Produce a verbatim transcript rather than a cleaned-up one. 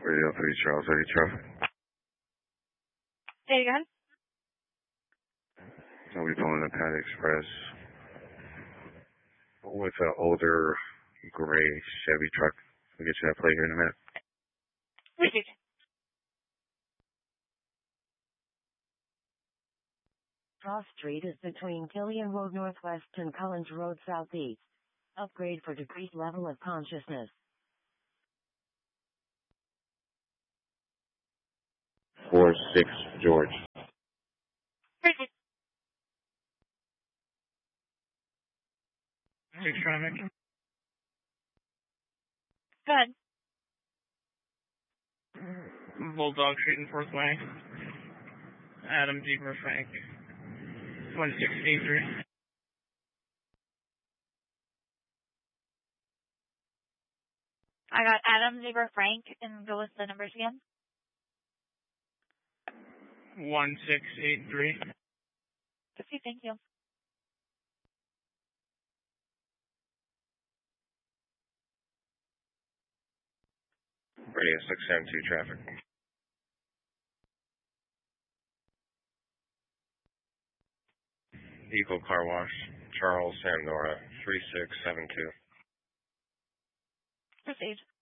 Radio three Charles Eddie traffic. Say it again? I'll be pulling the Panda Express with an older gray Chevy truck. We'll get you that plate here in a minute. Received. Cross Street is between Killian Road Northwest and Collins Road Southeast. Upgrade for decreased level of consciousness. four six George. Received. Six traffic. Go ahead. Bulldog Street and Fourth Way. Adam Deeper Frank. one six eight three. I got Adam, Zebra, Frank, and go with the numbers again. one six eight three. Okay, thank you. Radio six seven two traffic. Eagle Car Wash, Charles Sandora, three six seven two. Proceed.